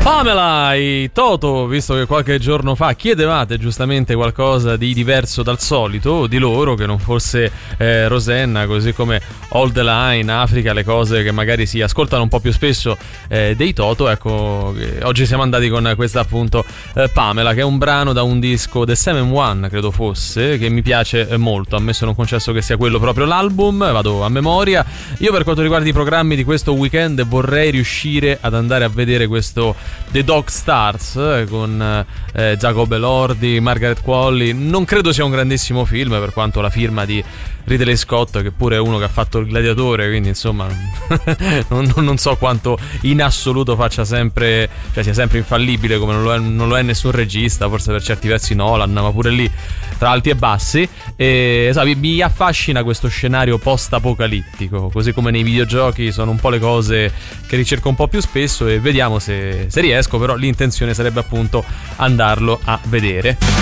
Pamela, i Toto, visto che qualche giorno fa chiedevate giustamente qualcosa di diverso dal solito di loro, che non fosse Rosanna, così come All the Line, Africa, le cose che magari si ascoltano un po' più spesso dei Toto, ecco, oggi siamo andati con questa appunto Pamela, che è un brano da un disco The 7-1, credo fosse, che mi piace molto, ammesso non concesso che sia quello proprio l'album, vado a memoria. Io per quanto riguarda i programmi di questo weekend vorrei riuscire ad andare a vedere questo The Dog Stars con Jacob Elordi, Margaret Qualley. Non credo sia un grandissimo film, per quanto la firma di Ridley Scott, che pure è uno che ha fatto Il Gladiatore, quindi insomma non so quanto in assoluto faccia sempre, cioè sia sempre infallibile come non lo è nessun regista, forse per certi versi Nolan, ma pure lì tra alti e bassi. E mi affascina questo scenario post-apocalittico, così come nei videogiochi sono un po' le cose che ricerco un po' più spesso, e vediamo se riesco, però l'intenzione sarebbe appunto andarlo a vedere.